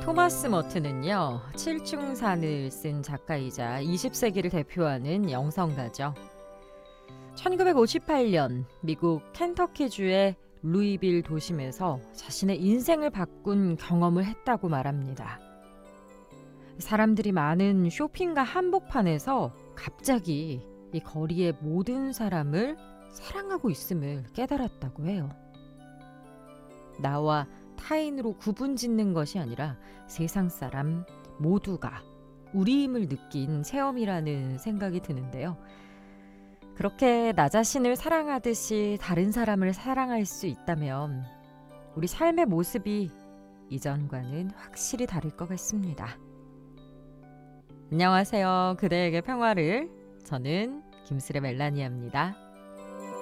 토마스 머튼은요, 칠중산을 쓴 작가이자 20세기를 대표하는 영성가죠. 1958년 미국 켄터키주의 루이빌 도심에서 자신의 인생을 바꾼 경험을 했다고 말합니다. 사람들이 많은 쇼핑과 한복판에서 갑자기 이 거리의 모든 사람을 사랑하고 있음을 깨달았다고 해요. 나와 타인으로 구분짓는 것이 아니라 세상 사람 모두가 우리임을 느낀 체험이라는 생각이 드는데요. 그렇게 나 자신을 사랑하듯이 다른 사람을 사랑할 수 있다면 우리 삶의 모습이 이전과는 확실히 다를 것 같습니다. 안녕하세요. 그대에게 평화를. 저는 김슬의 멜라니아입니다.